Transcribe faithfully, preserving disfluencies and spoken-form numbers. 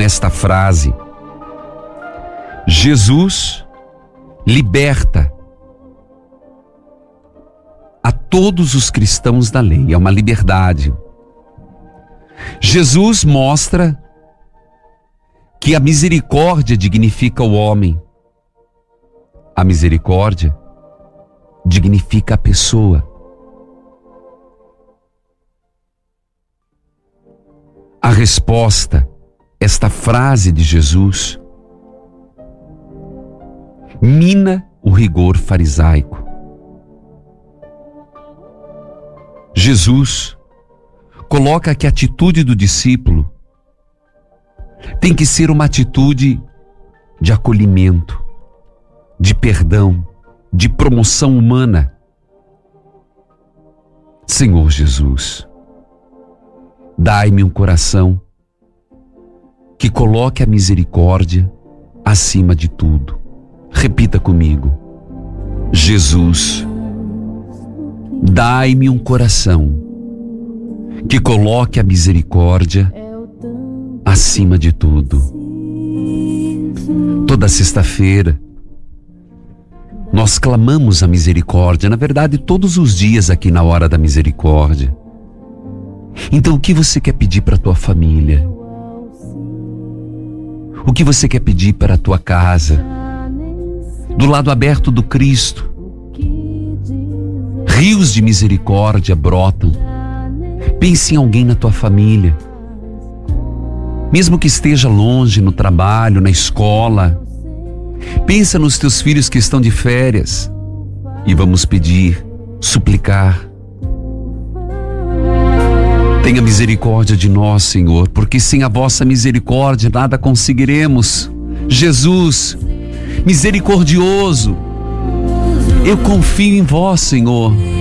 esta frase: Jesus liberta a todos os cristãos da lei. É uma liberdade. Jesus mostra que a misericórdia dignifica o homem. A misericórdia dignifica a pessoa. A resposta, esta frase de Jesus, mina o rigor farisaico. Jesus coloca que a atitude do discípulo tem que ser uma atitude de acolhimento, de perdão, de promoção humana. Senhor Jesus, dai-me um coração que coloque a misericórdia acima de tudo. Repita comigo: Jesus, dai-me um coração que coloque a misericórdia acima de tudo. Toda sexta-feira nós clamamos a misericórdia, na verdade todos os dias aqui na Hora da Misericórdia. Então o que você quer pedir para a tua família? O que você quer pedir para a tua casa? Do lado aberto do Cristo, rios de misericórdia brotam. Pense em alguém na tua família, mesmo que esteja longe, no trabalho, na escola. Pensa nos teus filhos que estão de férias e vamos pedir, suplicar. Tenha misericórdia de nós, Senhor, porque sem a vossa misericórdia nada conseguiremos. Jesus, misericordioso, eu confio em vós, Senhor.